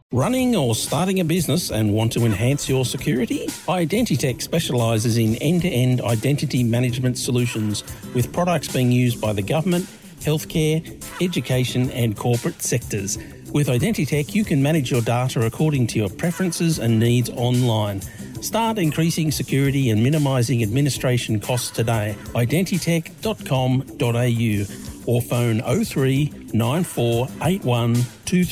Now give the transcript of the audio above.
Running or starting a business and want to enhance your security? Identitech specialises in end-to-end identity management solutions with products being used by the government, healthcare, education and corporate sectors. With Identitech, you can manage your data according to your preferences and needs online. Start increasing security and minimising administration costs today. Identitech.com.au or phone 03 9481 23